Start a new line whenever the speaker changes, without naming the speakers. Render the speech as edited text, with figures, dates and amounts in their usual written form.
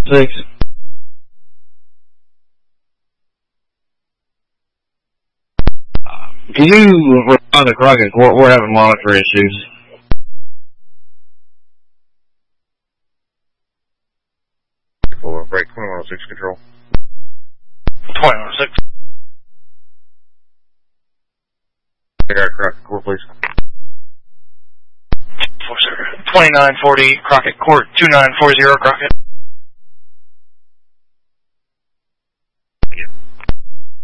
6. Can you respond to Crockett Court? We're having monitor issues.
Break 2106 control.
2106.
Crockett Court, please.
2940 Crockett Court, 2940 Crockett.